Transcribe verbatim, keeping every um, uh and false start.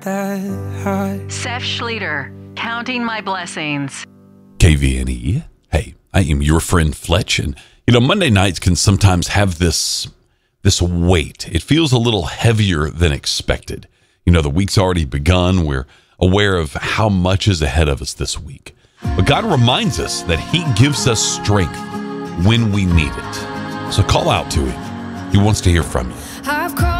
that high. Seth Schlueter, Counting My Blessings. K V N E. Hey, I am your friend Fletch, and you know Monday nights can sometimes have this this weight. It feels a little heavier than expected. You know, the week's already begun. We're aware of how much is ahead of us this week. But God reminds us that He gives us strength when we need it. So call out to Him. He wants to hear from you.